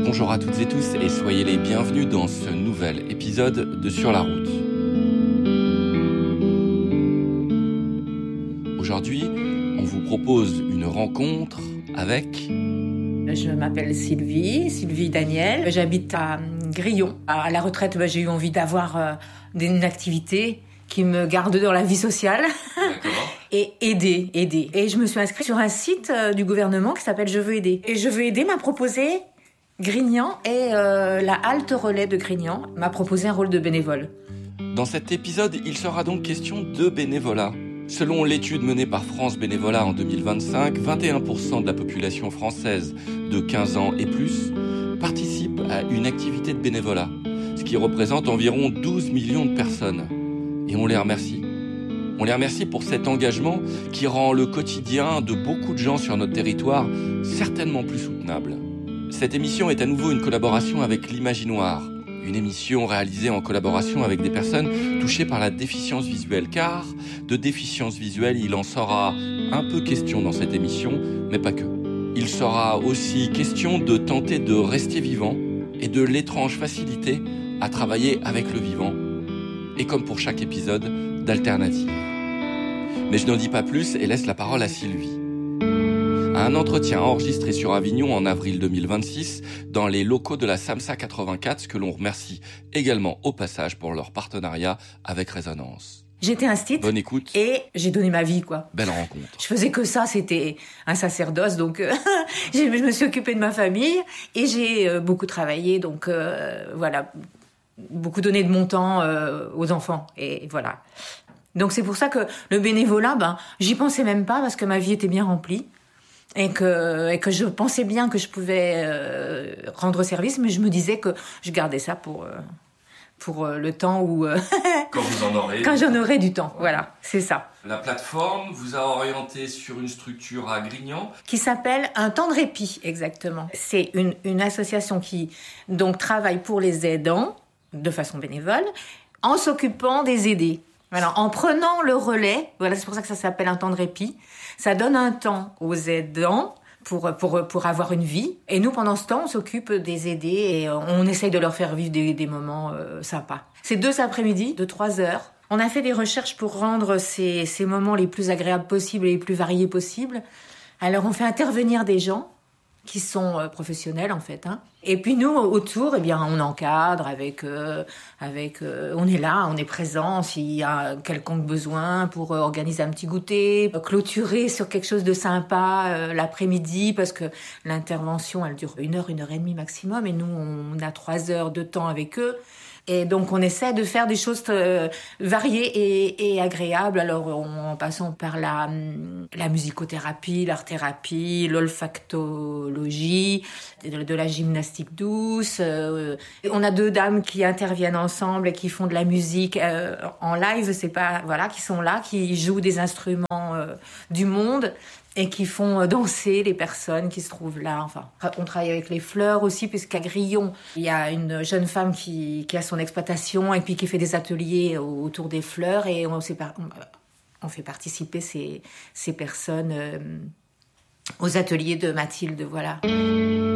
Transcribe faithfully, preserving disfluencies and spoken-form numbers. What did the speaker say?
Bonjour à toutes et tous et soyez les bienvenus dans ce nouvel épisode de Sur la route. Aujourd'hui, on vous propose une rencontre avec... Je m'appelle Sylvie, Sylvie Daniel. J'habite à Grillon. À la retraite, j'ai eu envie d'avoir une activité qui me garde dans la vie sociale. D'accord. Et aider, aider. Et je me suis inscrite sur un site du gouvernement qui s'appelle Je veux aider. Et Je veux aider m'a proposé Grignan et euh, la halte relais de Grignan m'a proposé un rôle de bénévole. Dans cet épisode, il sera donc question de bénévolat. Selon l'étude menée par France Bénévolat en deux mille vingt-cinq, vingt et un pour cent de la population française de quinze ans et plus participe à une activité de bénévolat, ce qui représente environ douze millions de personnes. Et on les remercie. On les remercie pour cet engagement qui rend le quotidien de beaucoup de gens sur notre territoire certainement plus soutenable. Cette émission est à nouveau une collaboration avec l'Imaginoire, une émission réalisée en collaboration avec des personnes touchées par la déficience visuelle, car de déficience visuelle, il en sera un peu question dans cette émission, mais pas que. Il sera aussi question de tenter de rester vivant et de l'étrange facilité à travailler avec le vivant, et comme pour chaque épisode, d'alternatives. Mais je n'en dis pas plus et laisse la parole à Sylvie. À un entretien enregistré sur Avignon en avril deux mille vingt-six, dans les locaux de la SAMSA quatre-vingt-quatre, que l'on remercie également au passage pour leur partenariat avec Résonance. J'étais instite. Bonne écoute. Et j'ai donné ma vie, quoi. Belle rencontre. Je faisais que ça, c'était un sacerdoce, donc euh, je me suis occupée de ma famille et j'ai euh, beaucoup travaillé, donc euh, voilà, beaucoup donné de mon temps euh, aux enfants, et voilà. Donc c'est pour ça que le bénévolat, ben, j'y pensais même pas parce que ma vie était bien remplie. Et que, et que je pensais bien que je pouvais euh, rendre service, mais je me disais que je gardais ça pour, euh, pour euh, le temps où... Euh, quand vous en aurez. Quand j'en aurai du temps, voilà, c'est ça. La plateforme vous a orienté sur une structure à Grignan. Qui s'appelle Un temps de répit, exactement. C'est une, une association qui donc travaille pour les aidants, de façon bénévole, en s'occupant des aidés. Voilà, en prenant le relais, voilà, c'est pour ça que ça s'appelle un temps de répit. Ça donne un temps aux aidants pour, pour, pour avoir une vie. Et nous, pendant ce temps, on s'occupe des aidés et on essaye de leur faire vivre des, des moments euh, sympas. C'est deux après-midi de trois heures. On a fait des recherches pour rendre ces, ces moments les plus agréables possibles et les plus variés possibles. Alors, on fait intervenir des gens qui sont euh, professionnels, en fait, hein. Et puis nous, autour, eh bien, on encadre avec, euh, avec, euh, on est là, on est présent s'il y a quelconque besoin pour euh, organiser un petit goûter, euh, clôturer sur quelque chose de sympa euh, l'après-midi, parce que l'intervention, elle dure une heure, une heure et demie maximum, et nous, on a trois heures de temps avec eux. Et donc, on essaie de faire des choses euh, variées et, et agréables. Alors, on, en passant par la, la musicothérapie, l'art-thérapie, l'olfactologie, de, de la gymnastique douce. Euh, on a deux dames qui interviennent ensemble et qui font de la musique euh, en live. C'est pas, voilà, qui sont là, qui jouent des instruments euh, du monde et qui font danser les personnes qui se trouvent là. Enfin, on travaille avec les fleurs aussi, puisqu'à Grillon, il y a une jeune femme qui, qui a son exploitation et puis qui fait des ateliers autour des fleurs, et on, on fait participer ces, ces personnes euh, aux ateliers de Mathilde, voilà.